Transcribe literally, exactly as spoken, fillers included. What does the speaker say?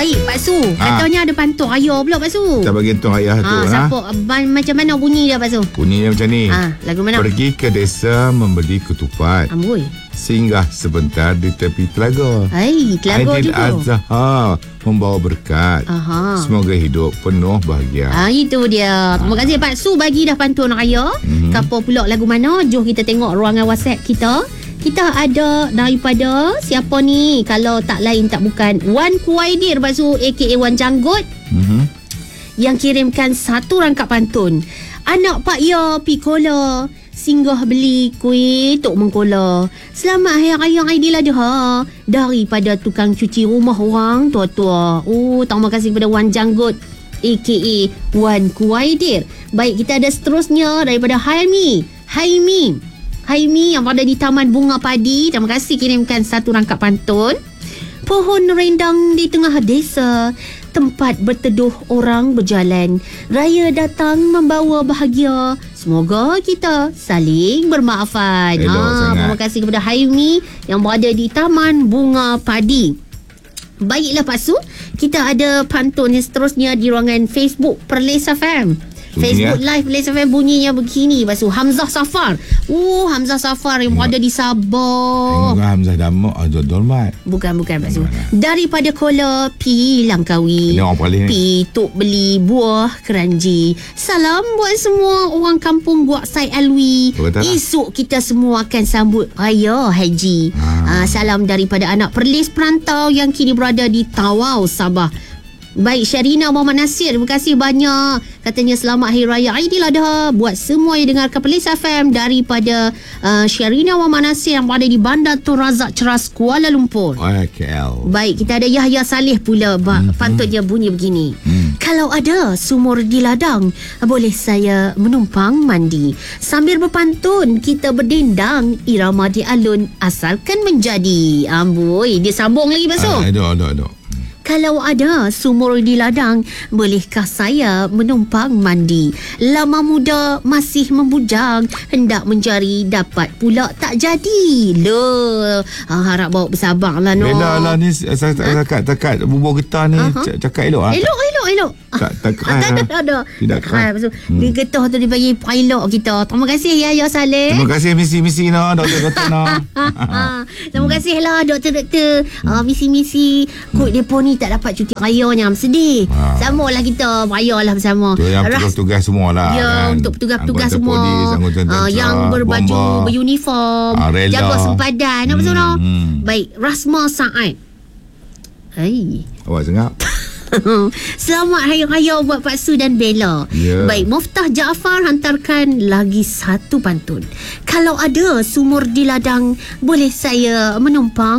Baik Pak Su, Ha. katanya ada pantun raya pula Pak Su. Kita bagi tuan ayah tu. Ha, siapa ban, macam mana bunyi dia Pak Su? Bunyi dia macam ni. Ha, lagu mana? Pergi ke desa membeli ketupat. Amboi. Singgah sebentar di tepi telaga. Hai, telaga Aidil juga. Azhar membawa berkat. Aha. Semoga hidup penuh bahagia. Ah, itu dia. Terima kasih Pak Su bagi dah pantun raya. Mhm. Kapal pula lagu mana? Jom kita tengok ruangan WhatsApp kita. Kita ada daripada siapa ni? Kalau tak lain tak bukan Wan Kuwaidir Pak Su aka Wan Janggut Mhm. yang kirimkan satu rangkap pantun. Anak Pak Ya Pikola singgah beli kuih tok mengkola. Selamat Hari Raya Aidiladha daripada tukang cuci rumah orang tua-tua. Oh, terima kasih kepada Wan Janggut aka Wan Kuwaidir. Baik, kita ada seterusnya daripada Haimi. Haimi. Haimi yang berada di Taman Bunga Padi. Terima kasih kirimkan satu rangkap pantun. Pohon rindang di tengah desa, tempat berteduh orang berjalan. Raya datang membawa bahagia. Semoga kita saling bermaafan. Elok sangat. Terima kasih kepada Haimi yang berada di Taman Bunga Padi. Baiklah Pak Su, kita ada pantun yang seterusnya di ruangan Facebook Perlis F M. Bunyi, Facebook ya? Live Perlis F M bunyinya begini Pak Su. Hamzah Safar. Oh, Hamzah Safar yang berada di Sabah. Tengok Hamzah Damak Azul Dolmat. Bukan, bukan Pak Su. Daripada Kuala Pi Langkawi. Ini orang paling ni. Pi tok beli buah keranji. Salam buat semua orang kampung Guak Sai Alwi. Betul tak? Esok kita semua akan sambut Raya Haji. Ha. Ah, salam daripada anak Perlis perantau yang kini berada di Tawau, Sabah. Baik, Syarina Muhammad Nasir, terima kasih banyak. Katanya selamat Hari Raya Aidiladha buat semua yang dengarkan Perlis F M daripada uh, Syarina Muhammad Nasir yang berada di Bandar Tun Razak Ceras, Kuala Lumpur. Oh, K L. Baik, kita ada Yahya Saleh pula. Mm-hmm. Pantunnya bunyi begini. Hmm. Kalau ada sumur di ladang, boleh saya menumpang mandi. Sambil berpantun, kita berdendang. Irama di alun asalkan menjadi. Amboi, dia sambung lagi Pak Su. Ah, Ada, ada, ada. Kalau ada sumur di ladang, bolehkah saya menumpang mandi? Lama muda masih membujang, hendak mencari dapat pula tak jadi. Loh, ha, harap bawa bersabarlah no. Bella lah ni takat-takat bubur getah ni. Aha. c- Cakap elok ah. Elok, elok, elok. Tak tak keras. Tak ada, ah. tak ada. Tidak Tak keras. keras. Hmm. Dia getah tu dia bagi pilot kita. Terima kasih Yahya Saleh. Terima kasih misi-misi no, doktor-doktor no. Terima kasih lah doktor-doktor, uh, misi-misi. Kod depo ni tak dapat cuti rayanya, sedih. Ah. Sama lah kita raya lah bersama. Tu yang Ras- tugas-tugas semua lah. Ya, kan. untuk petugas-petugas Anggota semua, polis, anggota uh, tentera, yang berbaju bomba. beruniform, Ah, rela. jaga sempadan. Apa Hmm, semua? hmm. Baik, Rasma Saad. Hai. Awak sengap. Selamat Hari Raya buat Pak Su dan Bella. Ya. Baik, Muftah Jaafar hantarkan lagi satu pantun. Kalau ada sumur di ladang, boleh saya menumpang